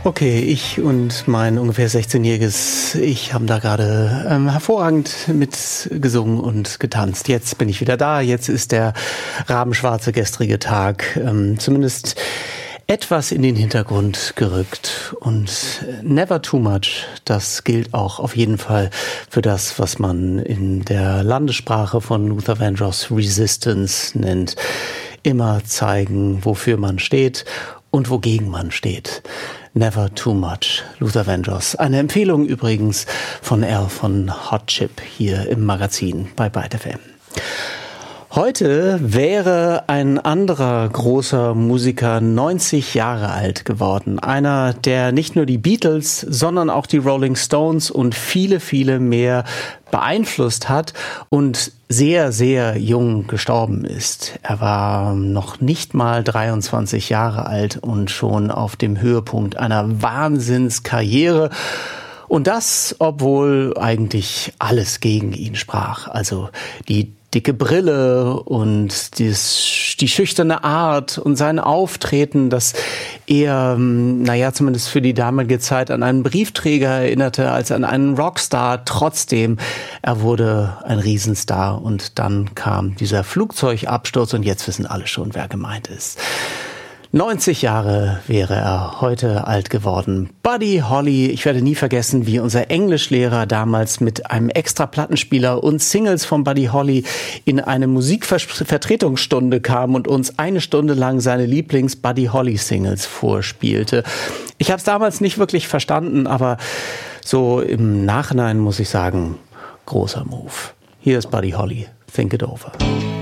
Okay, ich und mein ungefähr 16-jähriges Ich haben da gerade hervorragend mitgesungen und getanzt. Jetzt bin ich wieder da, jetzt ist der rabenschwarze gestrige Tag zumindest etwas in den Hintergrund gerückt. Und never too much, das gilt auch auf jeden Fall für das, was man in der Landessprache von Luther Vandross Resistance nennt. Immer zeigen, wofür man steht und wogegen man steht. Never too much, Luther Vandross. Eine Empfehlung übrigens von Al von Hot Chip hier im Magazin bei Byte FM. Heute wäre ein anderer großer Musiker 90 Jahre alt geworden. Einer, der nicht nur die Beatles, sondern auch die Rolling Stones und viele, viele mehr beeinflusst hat und sehr, sehr jung gestorben ist. Er war noch nicht mal 23 Jahre alt und schon auf dem Höhepunkt einer Wahnsinnskarriere. Und das, obwohl eigentlich alles gegen ihn sprach. Also die dicke Brille und die schüchterne Art und sein Auftreten, das eher, zumindest für die damalige Zeit an einen Briefträger erinnerte als an einen Rockstar. Trotzdem, er wurde ein Riesenstar und dann kam dieser Flugzeugabsturz und jetzt wissen alle schon, wer gemeint ist. 90 Jahre wäre er heute alt geworden. Buddy Holly, ich werde nie vergessen, wie unser Englischlehrer damals mit einem extra Plattenspieler und Singles von Buddy Holly in eine Musikvertretungsstunde kam und uns eine Stunde lang seine Lieblings-Buddy Holly-Singles vorspielte. Ich habe es damals nicht wirklich verstanden, aber so im Nachhinein muss ich sagen, großer Move. Hier ist Buddy Holly, Think It Over.